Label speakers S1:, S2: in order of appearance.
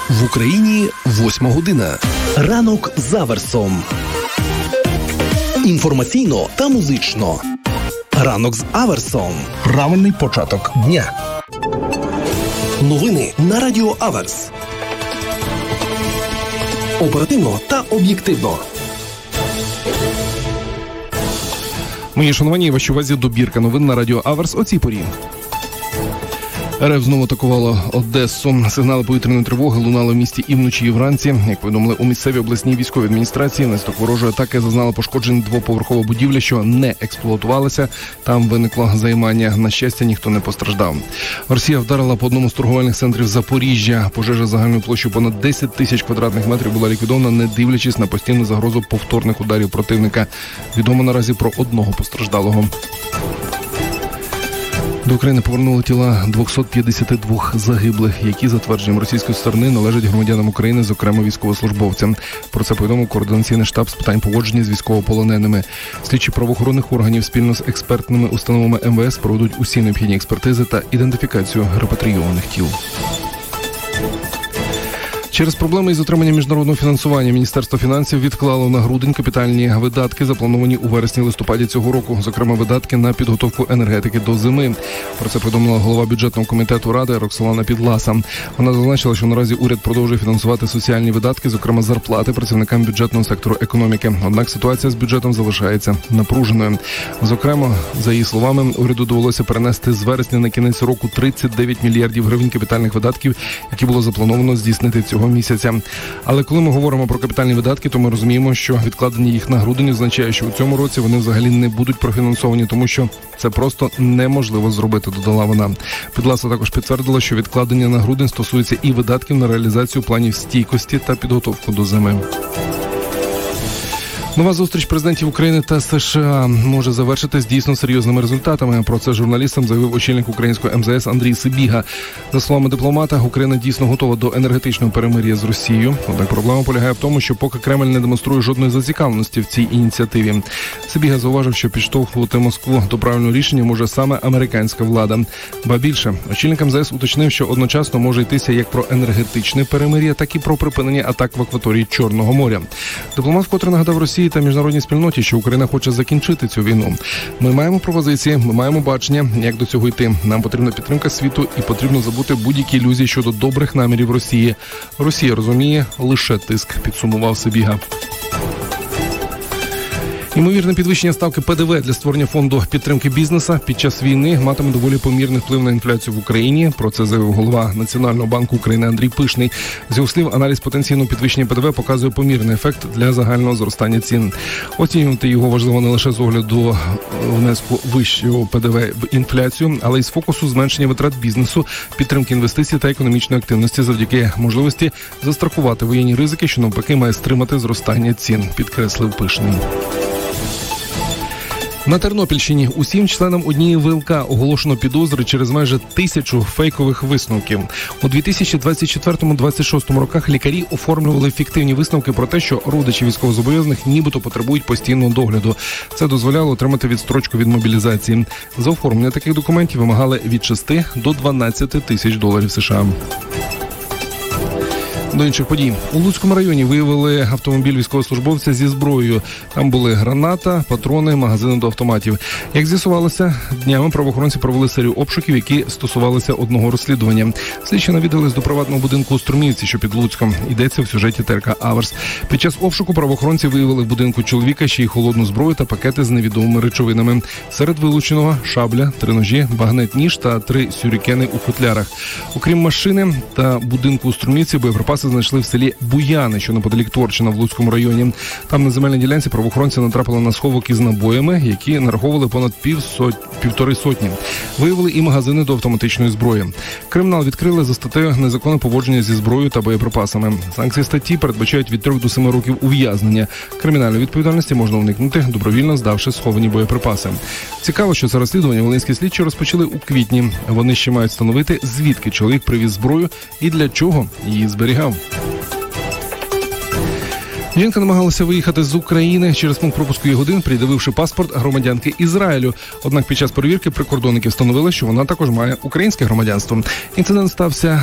S1: В Україні 8 година. Ранок з Аверсом. Інформаційно та музично. Ранок з Аверсом. Правильний початок дня. Новини на Радіо Аверс. Оперативно та об'єктивно.
S2: Мої шановані, вашій увазі добірка новин на Радіо Аверс о цій порі. РФ знову атакувало Одесу. Сигнали повітряної тривоги лунали в місті і вночі, і вранці. Як повідомили у місцевій обласній військовій адміністрації, внаслідок ворожої атаки зазнала пошкоджень двоповерхова будівля, що не експлуатувалася. Там виникло займання. На щастя, ніхто не постраждав. Росія вдарила по одному з торговельних центрів Запоріжжя. Пожежа загальною площею понад 10 тисяч квадратних метрів була ліквідована, не дивлячись на постійну загрозу повторних ударів противника. Відомо наразі про одного постраждалого. До України повернули тіла 252 загиблих, які, за твердженням російської сторони, належать громадянам України, зокрема військовослужбовцям. Про це повідомив координаційний штаб з питань поводження з військовополоненими. Слідчі правоохоронних органів спільно з експертними установами МВС проведуть усі необхідні експертизи та ідентифікацію репатрійованих тіл. Через проблеми із отриманням міжнародного фінансування Міністерство фінансів відклало на грудень капітальні видатки, заплановані у вересні-листопаді цього року, зокрема видатки на підготовку енергетики до зими. Про це повідомила голова бюджетного комітету Ради Роксолана Підласа. Вона зазначила, що наразі уряд продовжує фінансувати соціальні видатки, зокрема зарплати працівникам бюджетного сектору економіки. Однак ситуація з бюджетом залишається напруженою. Зокрема, за її словами, уряду довелося перенести з вересня на кінець року 39 мільярдів гривень капітальних видатків, які було заплановано здійснити цього місяця. Але коли ми говоримо про капітальні видатки, то ми розуміємо, що відкладення їх на грудень означає, що у цьому році вони взагалі не будуть профінансовані, тому що це просто неможливо зробити, додала вона. Підласа також підтвердила, що відкладення на грудень стосується і видатків на реалізацію планів стійкості та підготовку до зими. Нова зустріч президентів України та США може завершитись дійсно серйозними результатами. Про це журналістам заявив очільник українського МЗС Андрій Сибіга. За словами дипломата, Україна дійсно готова до енергетичного перемир'я з Росією. Однак проблема полягає в тому, що поки Кремль не демонструє жодної зацікавленості в цій ініціативі. Сибіга зауважив, що підштовхувати Москву до правильного рішення може саме американська влада. Ба більше, очільник МЗС уточнив, що одночасно може йтися як про енергетичне перемир'я, так і про припинення атак в акваторії Чорного моря. Дипломат вкотре нагадав Росії та міжнародній спільноті, що Україна хоче закінчити цю війну. Ми маємо пропозиції, ми маємо бачення, як до цього йти. Нам потрібна підтримка світу і потрібно забути будь-які ілюзії щодо добрих намірів Росії. Росія розуміє лише тиск, підсумував Сибіга. Ймовірне підвищення ставки ПДВ для створення фонду підтримки бізнесу під час війни матиме доволі помірний вплив на інфляцію в Україні. Про це заявив голова Національного банку України Андрій Пишний. З його слів, аналіз потенційного підвищення ПДВ показує помірний ефект для загального зростання цін. Оцінювати його важливо не лише з огляду внеску вищого ПДВ в інфляцію, але й з фокусу зменшення витрат бізнесу, підтримки інвестицій та економічної активності завдяки можливості застрахувати воєнні ризики, що навпаки має стримати зростання цін, підкреслив Пишний. На Тернопільщині усім членам однієї ВЛК оголошено підозри через майже 1000 фейкових висновків. У 2024-2026 роках лікарі оформлювали фіктивні висновки про те, що родичі військовозобов'язаних нібито потребують постійного догляду. Це дозволяло отримати відстрочку від мобілізації. За оформлення таких документів вимагали від 6 до 12 тисяч доларів США. До інших подій. У Луцькому районі виявили автомобіль військовослужбовця зі зброєю. Там були граната, патрони, магазини до автоматів. Як з'ясувалося, днями правоохоронці провели серію обшуків, які стосувалися одного розслідування. Слідчі навідались до приватного будинку у Струмівці, що під Луцьком. Йдеться в сюжеті ТРК Аверс. Під час обшуку правоохоронці виявили в будинку чоловіка ще й холодну зброю та пакети з невідомими речовинами. Серед вилученого шабля, 3 ножі, багнет-ніж та 3 сюрікени у футлярах. Окрім машини та будинку у Струмівці, боєприпаси знайшли в селі Буяни, що неподалік Торчина в Луцькому районі. Там на земельній ділянці правоохоронці натрапили на сховок із набоями, які нараховували понад півтори сотні. Виявили і магазини до автоматичної зброї. Кримінал відкрили за статтею «Незаконне поводження зі зброєю та боєприпасами». Санкції статті передбачають від 3 до 7 років ув'язнення. Кримінальної відповідальності можна уникнути, добровільно здавши сховані боєприпаси. Цікаво, що це розслідування волинські слідчі розпочали у квітні. Вони ще мають встановити, звідки чоловік привіз зброю і для чого її зберігав. Жінка намагалася виїхати з України через пункт пропуску Ягодин, пред'явивши паспорт громадянки Ізраїлю. Однак під час перевірки прикордонники встановили, що вона також має українське громадянство. Інцидент стався